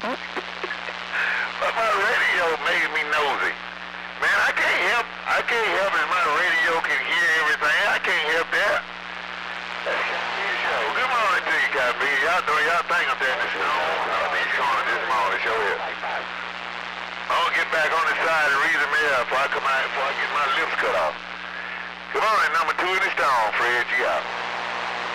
But my radio making me nosy. Man, I can't help it. My radio can hear everything. I can't help that. That's the show. Good morning to you, Copy. Y'all doing y'all thing up there in the snow. I'll be showing this morning. Show here. I'm gonna get back on the side and read the mail before I get my lips cut off. Good morning, number 2 in the stone, Fred G. out.